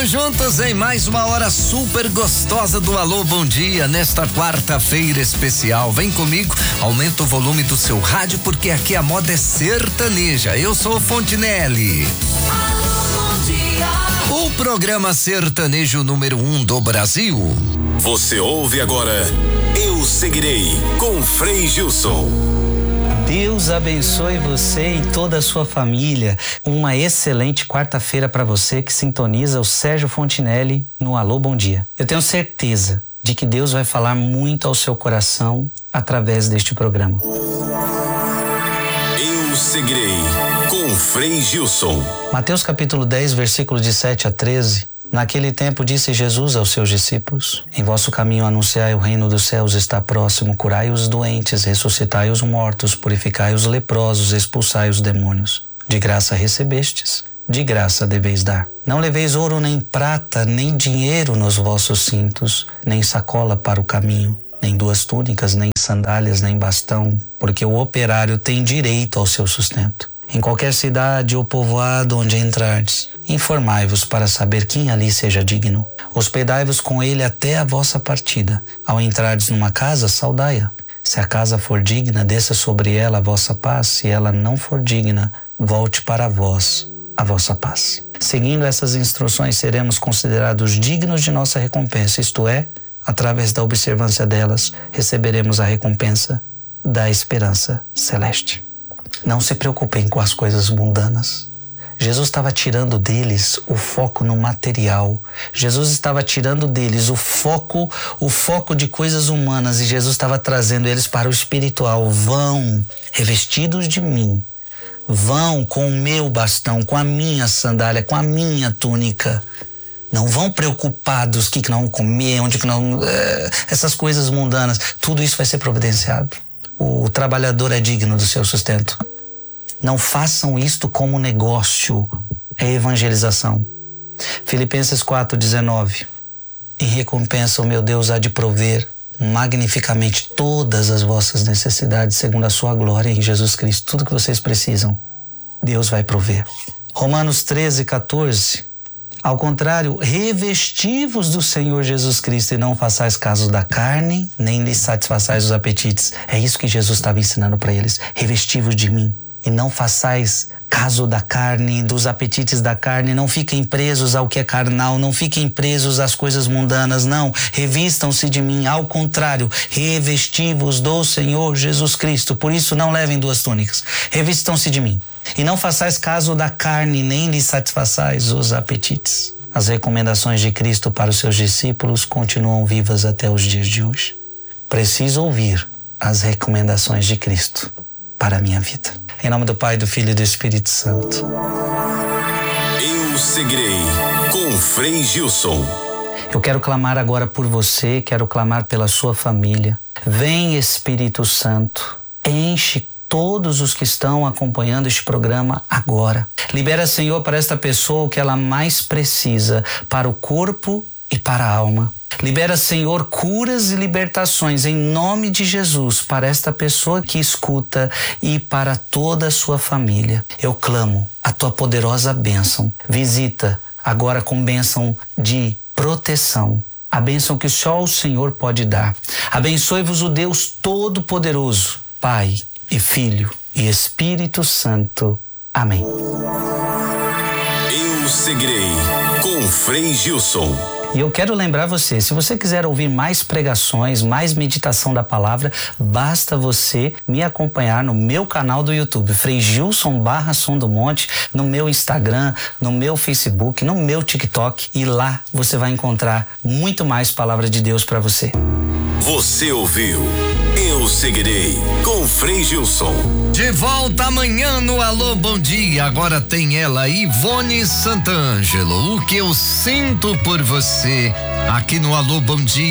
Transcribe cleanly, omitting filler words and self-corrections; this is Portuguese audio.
Estamos juntos em mais uma hora super gostosa do Alô Bom Dia, nesta quarta-feira especial. Vem comigo, aumenta o volume do seu rádio, porque aqui a moda é sertaneja. Eu sou o Fontinelli. Alô, bom dia. O programa sertanejo número 1 do Brasil. Você ouve agora Eu Seguirei, com Frei Gilson. Deus abençoe você e toda a sua família. Uma excelente quarta-feira para você que sintoniza o Sérgio Fontinelli no Alô Bom Dia. Eu tenho certeza de que Deus vai falar muito ao seu coração através deste programa. Eu Seguirei, com Frei Gilson. Mateus capítulo 10, versículo de 7 a 13. Naquele tempo disse Jesus aos seus discípulos: em vosso caminho anunciai o reino dos céus está próximo, curai os doentes, ressuscitai os mortos, purificai os leprosos, expulsai os demônios. De graça recebestes, de graça deveis dar. Não leveis ouro nem prata, nem dinheiro nos vossos cintos, nem sacola para o caminho, nem duas túnicas, nem sandálias, nem bastão, porque o operário tem direito ao seu sustento. Em qualquer cidade ou povoado onde entrardes, informai-vos para saber quem ali seja digno. Hospedai-vos com ele até a vossa partida. Ao entrardes numa casa, saudai-a. Se a casa for digna, desça sobre ela a vossa paz. Se ela não for digna, volte para vós a vossa paz. Seguindo essas instruções, seremos considerados dignos de nossa recompensa, isto é, através da observância delas, receberemos a recompensa da esperança celeste. Não se preocupem com as coisas mundanas. Jesus estava tirando deles o foco no material. Jesus estava tirando deles o foco de coisas humanas, e Jesus estava trazendo eles para o espiritual. Vão revestidos de mim. Vão com o meu bastão, com a minha sandália, com a minha túnica. Não vão preocupados o que não comer, onde que não... essas coisas mundanas. Tudo isso vai ser providenciado. O trabalhador é digno do seu sustento. Não façam isto como negócio, é evangelização. Filipenses 4:19. Em recompensa o meu Deus há de prover magnificamente todas as vossas necessidades segundo a sua glória em Jesus Cristo. Tudo que vocês precisam, Deus vai prover. Romanos 13:14. Ao contrário, revesti-vos do Senhor Jesus Cristo e não façais caso da carne, nem lhes satisfaçais os apetites. É isso que Jesus estava ensinando para eles. Revesti-vos de mim e não façais caso da carne, dos apetites da carne. Não fiquem presos ao que é carnal, não fiquem presos às coisas mundanas, não. Revistam-se de mim, ao contrário, revesti-vos do Senhor Jesus Cristo. Por isso não levem duas túnicas. Revistam-se de mim. E não façais caso da carne, nem lhes satisfaçais os apetites. As recomendações de Cristo para os seus discípulos continuam vivas até os dias de hoje. Preciso ouvir as recomendações de Cristo para a minha vida. Em nome do Pai, do Filho e do Espírito Santo. Eu Seguirei, com Frei Gilson. Eu quero clamar agora por você, quero clamar pela sua família. Vem, Espírito Santo, enche todos os que estão acompanhando este programa agora. Libera, Senhor, para esta pessoa o que ela mais precisa, para o corpo e para a alma. Libera, Senhor, curas e libertações em nome de Jesus para esta pessoa que escuta e para toda a sua família. Eu clamo a tua poderosa bênção. Visita agora com bênção de proteção. A bênção que só o Senhor pode dar. Abençoe-vos o Deus Todo-Poderoso, Pai e Filho e Espírito Santo. Amém. Eu Seguirei, com Frei Gilson. E eu quero lembrar você, se você quiser ouvir mais pregações, mais meditação da palavra, basta você me acompanhar no meu canal do YouTube, Frei Gilson /Som do Monte, no meu Instagram, no meu Facebook, no meu TikTok, e lá você vai encontrar muito mais palavra de Deus para você. Você ouviu Eu Seguirei, com Frei Gilson. De volta amanhã no Alô Bom Dia. Agora tem ela, Ivone Santangelo. O que eu sinto por você aqui no Alô Bom Dia.